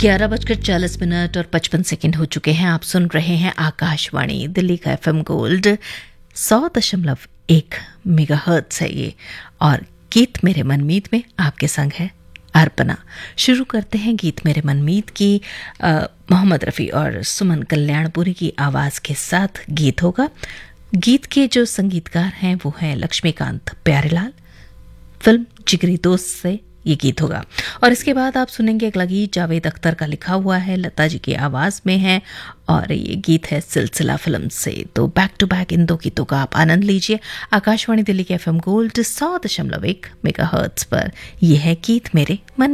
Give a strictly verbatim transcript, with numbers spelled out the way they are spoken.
ग्यारह बजकर चालीस मिनट और पचपन सेकंड हो चुके हैं। आप सुन रहे हैं आकाशवाणी दिल्ली का एफएम गोल्ड सौ दशमलव एक मेगाहर्ट्ज है ये, और गीत मेरे मनमीत में आपके संग है अर्पणा। शुरू करते हैं गीत मेरे मनमीत की आ, मोहम्मद रफ़ी और सुमन कल्याणपुरी की आवाज़ के साथ। गीत होगा, गीत के जो संगीतकार हैं वो हैं लक्ष्मीकांत प्यारेलाल। फिल्म जिगरी दोस्त से ये गीत होगा। और इसके बाद आप सुनेंगे अगला गीत जावेद अख्तर का लिखा हुआ है, लता जी की आवाज़ में है, और ये गीत है सिलसिला फिल्म से। तो बैक टू बैक इन दो गीतों का आप आनंद लीजिए आकाशवाणी दिल्ली के एफएम गोल्ड सौ दशमलव एक मेगाहर्ट्ज पर। यह है गीत मेरे मन।